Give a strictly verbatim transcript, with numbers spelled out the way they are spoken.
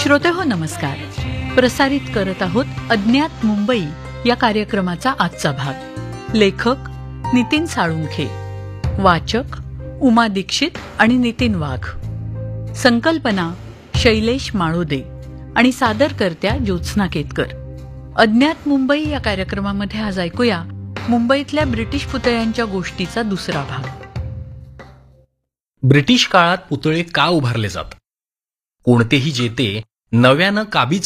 श्रोते हो नमस्कार. प्रसारित करत आहोत अज्ञात मुंबई या कार्यक्रमाचा आजचा भाग. लेखक नितीन साळुंखे, वाचक उमा दीक्षित आणि नितीन वाघ, संकल्पना शैलेश माळोदे आणि सादरकर्त्या ज्योत्स्ना केतकर. अज्ञात मुंबई या कार्यक्रमामध्ये आज ऐकूया मुंबईतल्या ब्रिटिश पुतळ्यांच्या गोष्टीचा दुसरा भाग. ब्रिटिश काळात पुतळे का उभारले जातात? कोणतेही जेते नव्यानं काबीज